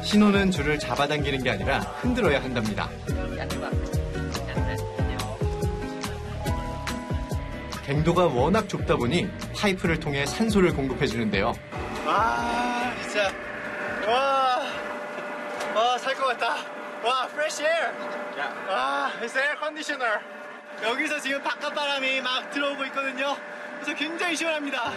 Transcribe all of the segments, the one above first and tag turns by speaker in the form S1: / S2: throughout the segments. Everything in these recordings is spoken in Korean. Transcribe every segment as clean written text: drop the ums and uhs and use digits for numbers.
S1: 신호는 줄을 잡아당기는 게 아니라 흔들어야 한답니다. 갱도가 워낙 좁다 보니 파이프를 통해 산소를 공급해주는데요.
S2: 와, 진짜. 와, 살 것 같다. 와, fresh air. 와, it's air conditioner. 여기서 지금 바깥바람이 막 들어오고 있거든요. 그래서 굉장히 시원합니다.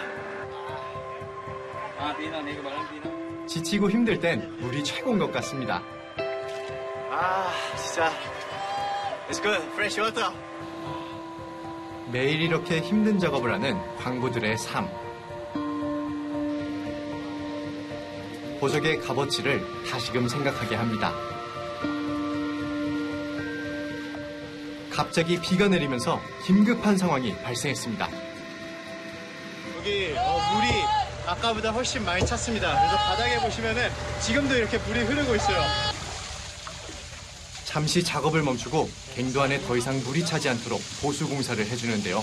S1: 지치고 힘들 땐 물이 최고인 것 같습니다.
S2: 아, 진짜. It's good. Fresh water.
S1: 매일 이렇게 힘든 작업을 하는 광부들의 삶. 보적의 값어치를 다시금 생각하게 합니다. 갑자기 비가 내리면서 긴급한 상황이 발생했습니다.
S2: 여기 물이 아까보다 훨씬 많이 찼습니다. 그래서 바닥에 보시면은 지금도 이렇게 물이 흐르고 있어요.
S1: 잠시 작업을 멈추고 갱도 안에 더 이상 물이 차지 않도록 보수 공사를 해주는데요.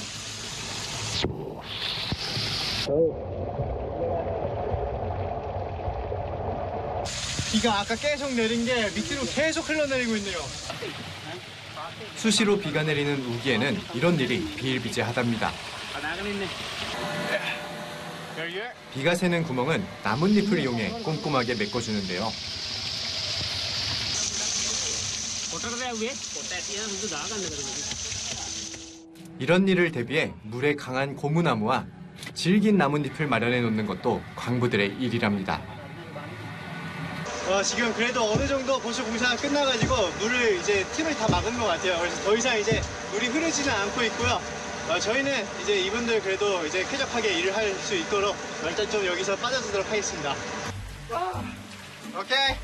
S2: 비가 아까 계속 내린 게 밑으로 계속 흘러내리고 있네요.
S1: 수시로 비가 내리는 우기에는 이런 일이 비일비재하답니다. 비가 새는 구멍은 나뭇잎을 이용해 꼼꼼하게 메꿔주는데요. 이런 일을 대비해 물에 강한 고무나무와 질긴 나뭇잎을 마련해 놓는 것도 광부들의 일이랍니다.
S2: 지금 그래도 어느 정도 보수 공사가 끝나가지고 물을 이제 틈을 다 막은 것 같아요. 그래서 더 이상 이제 물이 흐르지는 않고 있고요. 저희는 이제 이분들 그래도 이제 쾌적하게 일을 할 수 있도록 일단 좀 여기서 빠져들도록 하겠습니다. 오케이.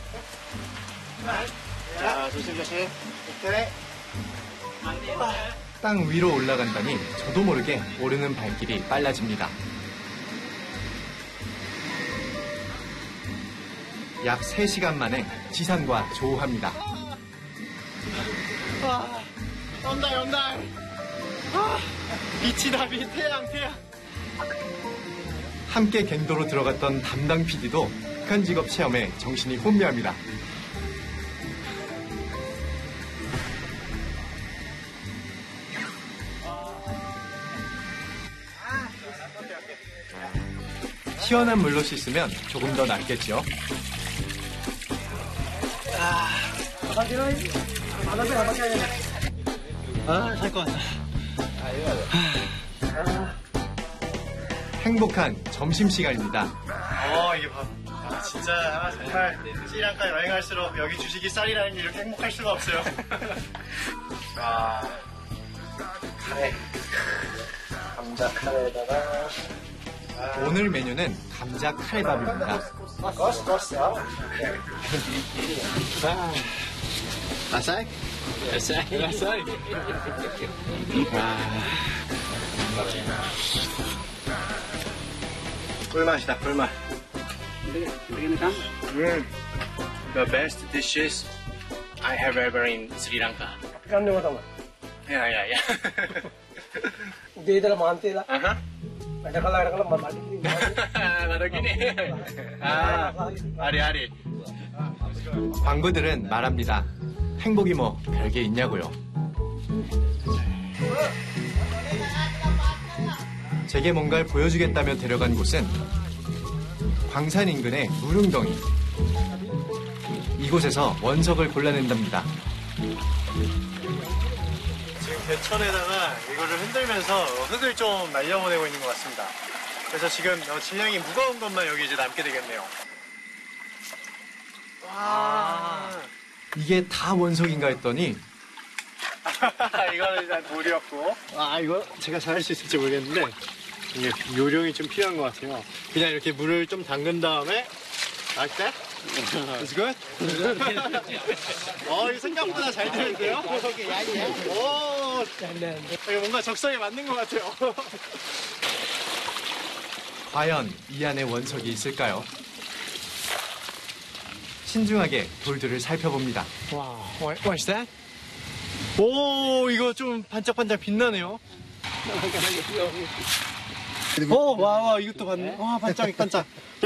S2: 자, 조심조심. 오케이.
S1: 땅 위로 올라간다니 저도 모르게 오르는 발길이 빨라집니다. 약 3시간 만에 지상과 조우합니다.
S2: 온다. 빛이다, 빛. 태양.
S1: 함께 갱도로 들어갔던 담당 PD도 극한 직업 체험에 정신이 혼미합니다. 시원한 물로 씻으면 조금 더 낫겠죠.
S2: 살 것 같다.
S1: 행복한 점심시간입니다.
S2: 이게 진짜 정말 스리랑카 여행할수록 여기 주식이 쌀이라는 게 이렇게 행복할 수가 없어요. 카레. 감자 카레에다가.
S1: 오늘 메뉴는 감자 카레밥입니다.
S2: 아싸이? 꿀맛이다, 꿀맛.
S3: The best dishes I have ever in Sri Lanka. Yeah. Baru gini. Hari-hari.
S1: 광부들은 말합니다. 행복이 뭐 별게 있냐고요. 제게 뭔가를 보여주겠다며 데려간 곳은 광산 인근의 무릉덩이. 이곳에서 원석을 골라낸답니다.
S2: 지금 개천에다가 이거를 흔들면서 흙을 좀 날려보내고 있는 것 같습니다. 그래서 지금 질량이 무거운 것만 여기 이제 남게 되겠네요. 와.
S1: 이게 다 원석인가 했더니
S2: 이거는 일단 돌이었고. 이거 제가 잘할 수 있을지 모르겠는데 이게 요령이 좀 필요한 것 같아요. 그냥 이렇게 물을 좀 담근 다음에 like that? It's good? 이거 생각보다 잘 되는데요? 오, 이거 뭔가 적성에 맞는 것 같아요.
S1: 과연 이 안에 원석이 있을까요? 신중하게 돌들을 살펴봅니다.
S2: What's that? 오, 이거 좀 반짝반짝 빛나네요. 와, 이것도 봤네. 와, 반짝반짝.